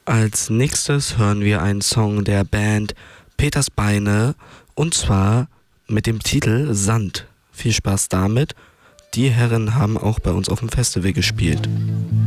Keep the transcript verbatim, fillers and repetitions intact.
Als nächstes hören wir einen Song der Band Peters Beine und zwar mit dem Titel Sand. Viel Spaß damit. Die Herren haben auch bei uns auf dem Festival gespielt.